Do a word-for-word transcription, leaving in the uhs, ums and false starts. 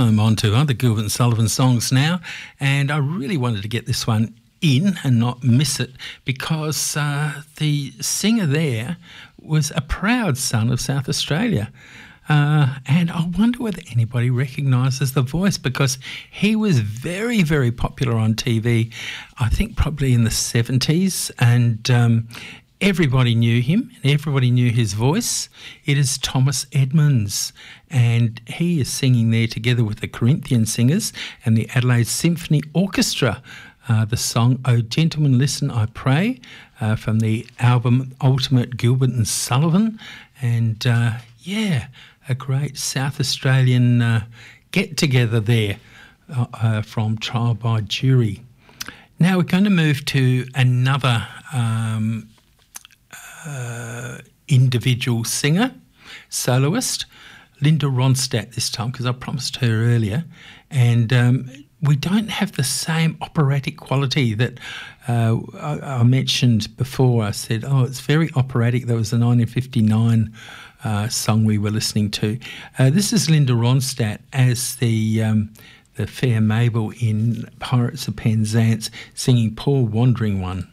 I'm on to other Gilbert and Sullivan songs now, and I really wanted to get this one in and not miss it because uh, the singer there was a proud son of South Australia. Uh, and I wonder whether anybody recognises the voice because he was very, very popular on T V, I think probably in the seventies, and um, everybody knew him and everybody knew his voice. It is Thomas Edmonds, and he is singing there together with the Corinthian Singers and the Adelaide Symphony Orchestra. Uh, the song "Oh Gentlemen, Listen, I Pray" uh, from the album Ultimate Gilbert and Sullivan. And uh, yeah, a great South Australian uh, get-together there uh, uh, from Trial by Jury. Now we're going to move to another um, uh, individual singer, soloist, Linda Ronstadt this time, because I promised her earlier. And um, we don't have the same operatic quality that uh, I, I mentioned before. I said, oh, it's very operatic. That was the nineteen fifty-nine uh, song we were listening to. Uh, this is Linda Ronstadt as the um, the fair Mabel in Pirates of Penzance singing Poor Wandering One.